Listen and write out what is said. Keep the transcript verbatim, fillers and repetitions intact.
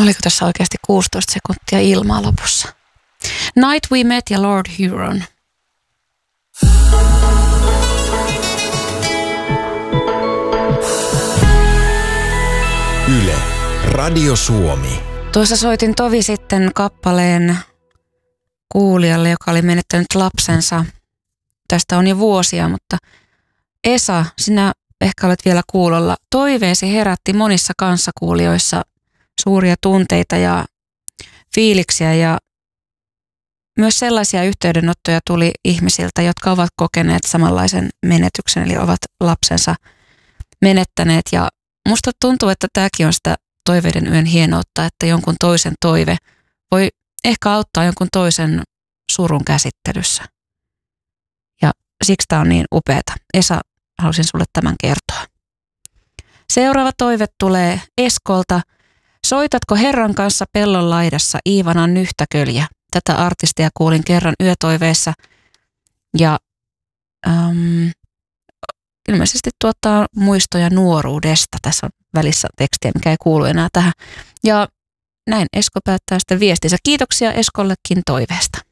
Oliko tässä oikeasti kuusitoista sekuntia ilmaa lopussa? Night We Met ja Lord Huron. Yle, Radio Suomi. Tuossa soitin tovi sitten kappaleen kuulijalle, joka oli menettänyt lapsensa. Tästä on jo vuosia, mutta Esa, sinä ehkä olet vielä kuulolla. Toiveesi herätti monissa kanssakuulijoissa suuria tunteita ja fiiliksiä ja myös sellaisia yhteydenottoja tuli ihmisiltä, jotka ovat kokeneet samanlaisen menetyksen, eli ovat lapsensa menettäneet. Ja musta tuntuu, että tämäkin on sitä toiveiden yön hienoutta, että jonkun toisen toive voi ehkä auttaa jonkun toisen surun käsittelyssä. Ja siksi tämä on niin upeata. Esa, halusin sulle tämän kertoa. Seuraava toive tulee Eskolta. Soitatko Herran kanssa pellon laidassa Iivanan nyhtäköljä? Tätä artistia kuulin kerran yötoiveessa ja äm, ilmeisesti tuottaa muistoja nuoruudesta. Tässä on välissä tekstiä, mikä ei kuulu enää tähän. Ja näin Esko päättää sitten viestinsä. Kiitoksia Eskollekin toiveesta.